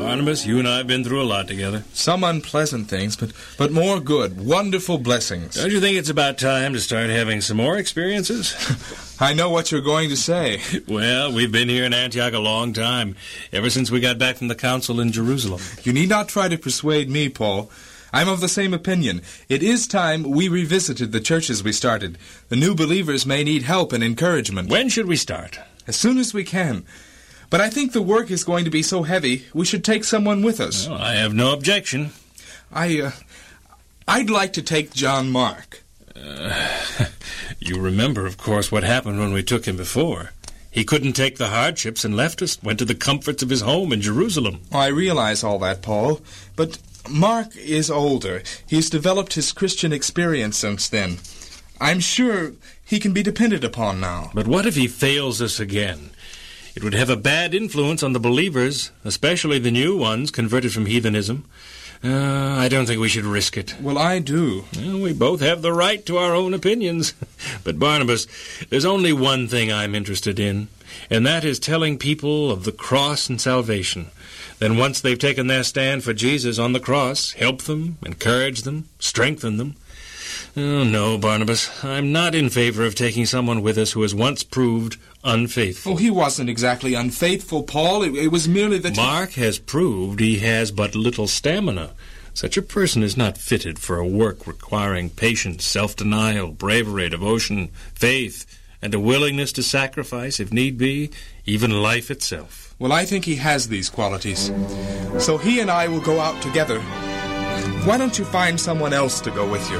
Barnabas, you and I have been through a lot together. Some unpleasant things, but more good, wonderful blessings. Don't you think it's about time to start having some more experiences? I know what you're going to say. Well, we've been here in Antioch a long time, ever since we got back from the council in Jerusalem. You need not try to persuade me, Paul. I'm of the same opinion. It is time we revisited the churches we started. The new believers may need help and encouragement. When should we start? As soon as we can. But I think the work is going to be so heavy, we should take someone with us. Well, I have no objection. I'd like to take John Mark. You remember, of course, what happened when we took him before. He couldn't take the hardships and left us, went to the comforts of his home in Jerusalem. Oh, I realize all that, Paul. But Mark is older. He's developed his Christian experience since then. I'm sure he can be depended upon now. But what if he fails us again? It would have a bad influence on the believers, especially the new ones converted from heathenism. I don't think we should risk it. Well, I do. Well, we both have the right to our own opinions. But, Barnabas, there's only one thing I'm interested in, and that is telling people of the cross and salvation. Then once they've taken their stand for Jesus on the cross, help them, encourage them, strengthen them. Oh, no, Barnabas, I'm not in favor of taking someone with us who has once proved unfaithful. Oh, he wasn't exactly unfaithful, Paul. It was merely that... Mark has proved he has but little stamina. Such a person is not fitted for a work requiring patience, self-denial, bravery, devotion, faith, and a willingness to sacrifice, if need be, even life itself. Well, I think he has these qualities. So he and I will go out together. Why don't you find someone else to go with you?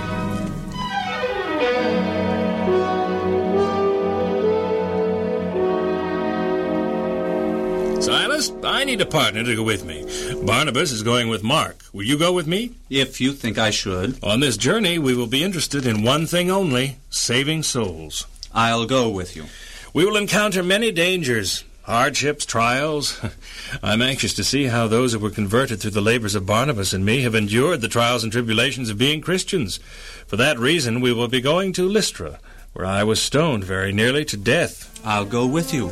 Silas, I need a partner to go with me. Barnabas is going with Mark. Will you go with me? If you think I should. On this journey, we will be interested in one thing only, saving souls. I'll go with you. We will encounter many dangers, hardships, trials. I'm anxious to see how those who were converted through the labors of Barnabas and me have endured the trials and tribulations of being Christians. For that reason, we will be going to Lystra, where I was stoned very nearly to death. I'll go with you.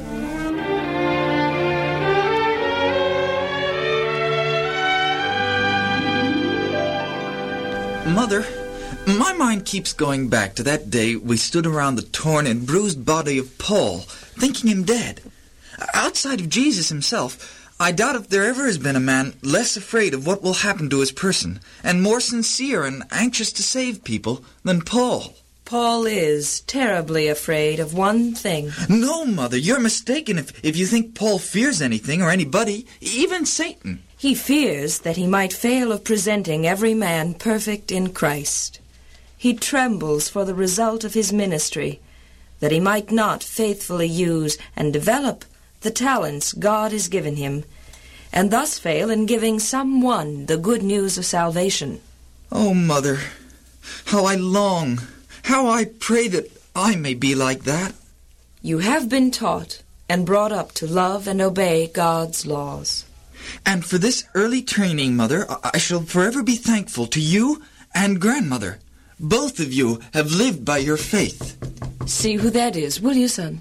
Mother, my mind keeps going back to that day we stood around the torn and bruised body of Paul, thinking him dead. Outside of Jesus himself, I doubt if there ever has been a man less afraid of what will happen to his person, and more sincere and anxious to save people than Paul. Paul is terribly afraid of one thing. No, Mother, you're mistaken if you think Paul fears anything or anybody, even Satan. He fears that he might fail of presenting every man perfect in Christ. He trembles for the result of his ministry, that he might not faithfully use and develop the talents God has given him, and thus fail in giving someone the good news of salvation. Oh, Mother, how I long, how I pray that I may be like that. You have been taught and brought up to love and obey God's laws. And for this early training, Mother, I shall forever be thankful to you and Grandmother. Both of you have lived by your faith. See who that is, will you, son?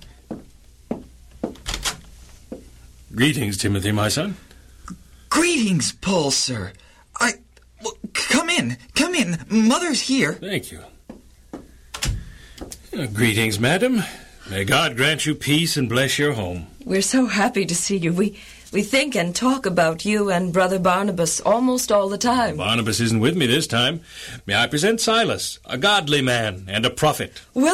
Greetings, Timothy, my son. Greetings, Paul, sir. Come in. Mother's here. Thank you. Greetings, madam. May God grant you peace and bless your home. We're so happy to see you. We think and talk about you and Brother Barnabas almost all the time. Barnabas isn't with me this time. May I present Silas, a godly man and a prophet. Well,